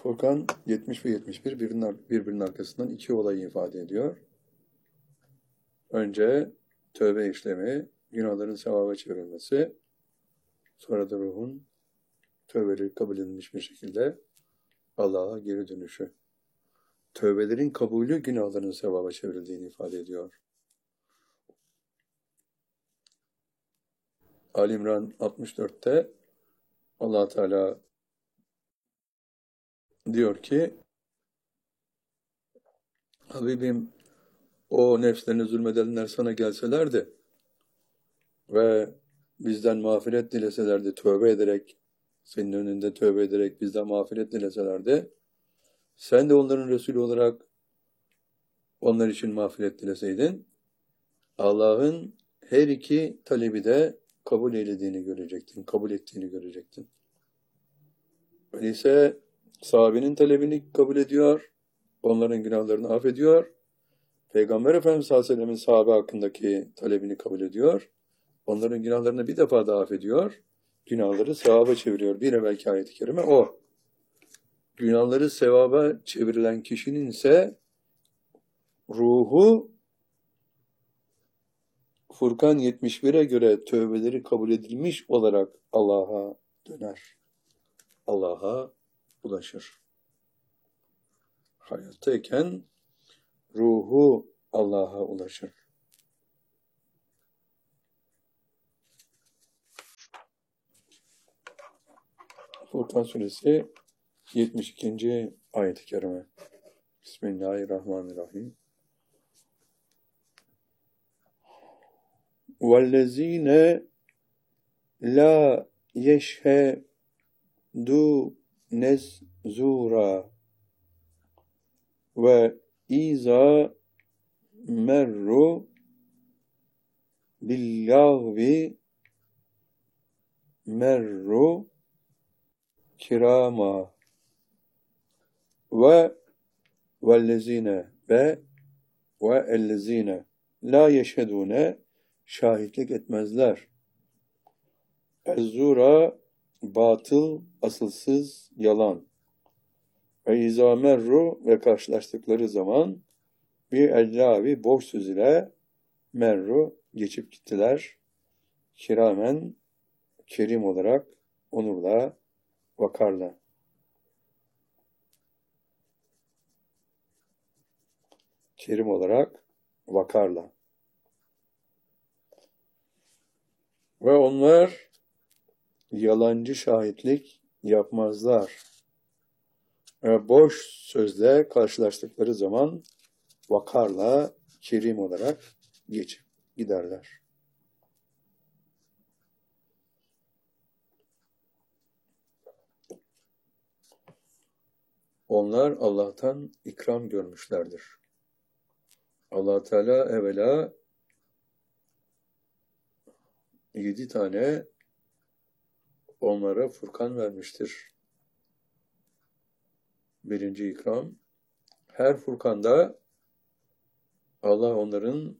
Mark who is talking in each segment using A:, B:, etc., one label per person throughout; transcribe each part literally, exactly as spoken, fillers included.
A: Furkan yetmiş ve yetmiş bir birbirinin, birbirinin arkasından iki olayı ifade ediyor. Önce tövbe işlemi, günahların sevaba çevrilmesi, sonra da ruhun tövbeleri kabul edilmiş bir şekilde Allah'a geri dönüşü. Tövbelerin kabulü günahların sevaba çevrildiğini ifade ediyor. Ali İmran altmış dörtte Allah Teala diyor ki, Habibim, o nefslerine zulmedenler sana gelselerdi ve bizden mağfiret dileselerdi, tövbe ederek, senin önünde tövbe ederek bizden mağfiret dileselerdi, sen de onların Resulü olarak onlar için mağfiret dileseydin, Allah'ın her iki talebi de kabul eylediğini görecektin, kabul ettiğini görecektin. Öyleyse sahabenin talebini kabul ediyor, onların günahlarını affediyor, Peygamber Efendimiz sallallahu aleyhi ve sellem'in sahabe hakkındaki talebini kabul ediyor, onların günahlarını bir defa daha affediyor, günahları sevaba çeviriyor. Bir evvelki ayet-i kerime o. Günahları sevaba çevirilen kişinin ise ruhu Furkan yetmiş bire göre tövbeleri kabul edilmiş olarak Allah'a döner. Allah'a ulaşır. Hayattayken ruhu Allah'a ulaşır. Furkan suresi yetmiş ikinci ayet-i kerime. Bismillahirrahmanirrahim. وَالَّذ۪ينَ لَا يَشْهَدُونَ الزُّورَ وَاِذَا مَرُّوا بِاللَّغْوِ مَرُّوا kirama ve vellezine ve ve ellezine la yeşhedune şahitlik etmezler. Ezzura batıl, asılsız, yalan. Ve izâ merru ve karşılaştıkları zaman bir ellavi boş söz ile merru geçip gittiler. Kiramen kerim olarak, onurla, vakarla. Kerim olarak, vakarla. Ve onlar yalancı şahitlik yapmazlar. Ve boş sözle karşılaştıkları zaman vakarla, kerim olarak geçip giderler. Onlar Allah'tan ikram görmüşlerdir. Allah Teala evvela yedi tane onlara Furkan vermiştir. Birinci ikram. Her Furkan'da Allah onların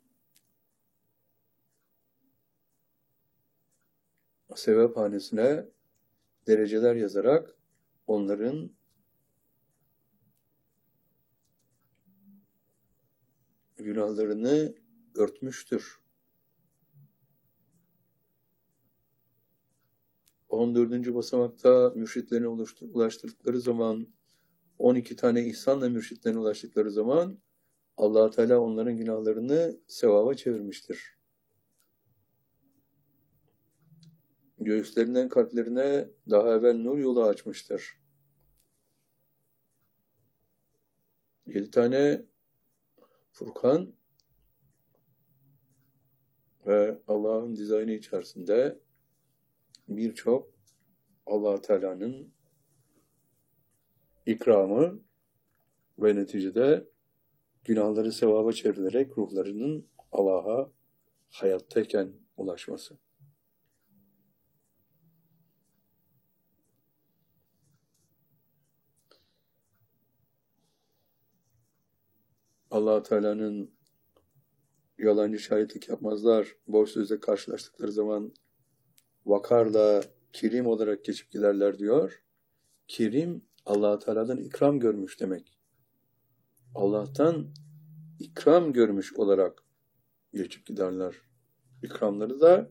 A: sevaphanesine dereceler yazarak onların günahlarını örtmüştür. on dördüncü basamakta mürşitlerine ulaştırdıkları zaman, on iki tane ihsanla mürşitlerine ulaştıkları zaman Allah Teala onların günahlarını sevaba çevirmiştir. Göğüslerinden kalplerine daha evvel nur yolu açmıştır. Yedi tane Furkan ve Allah'ın dizaynı içerisinde birçok Allah Teala'nın ikramı ve neticede günahları sevaba çevrilerek ruhlarının Allah'a hayattayken ulaşması. Allah Teala'nın yalancı şahitlik yapmazlar, boş sözle karşılaştıkları zaman vakarla, kerim olarak geçip giderler diyor. Kerim, Allah Teala'dan ikram görmüş demek. Allah'tan ikram görmüş olarak geçip giderler. İkramları da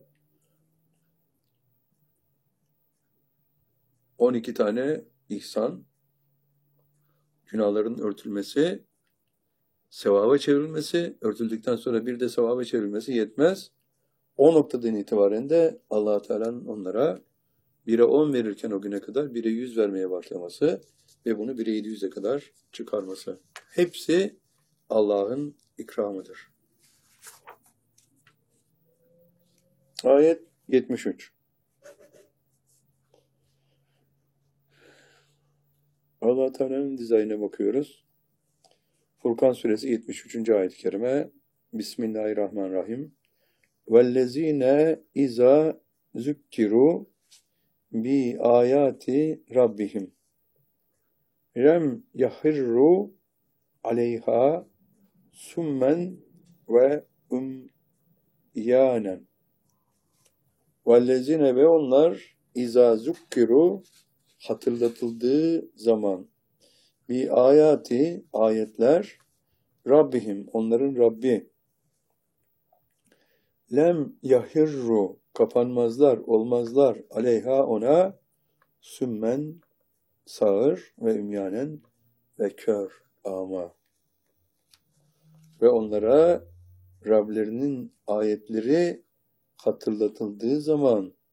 A: on iki tane ihsan, günahların örtülmesi, sevaba çevrilmesi, örtüldükten sonra bir de sevaba çevrilmesi yetmez. O noktadan itibaren de Allah Teala'nın onlara bire on verirken o güne kadar bire yüz vermeye başlaması ve bunu bire yedi yüze kadar çıkarması. Hepsi Allah'ın ikramıdır. Ayet yetmiş üç. Allah Teala'nın dizaynına bakıyoruz. Furkan suresi yetmiş üçüncü ayet-i kerime. Bismillahirrahmanirrahim. Vellezine iza zükkiru bi ayati rabbihim lem yahirru aleyha summen ve umyanen. Vellezine ve onlar iza zükkiru hatırlatıldığı zaman bir ayati ayetler Rabbihim onların Rabbi lem yahirru kapanmazlar olmazlar aleyha ona sümmen sağır ve ümyanen ve kör ama ve onlara Rablerinin ayetleri hatırlatıldığı zaman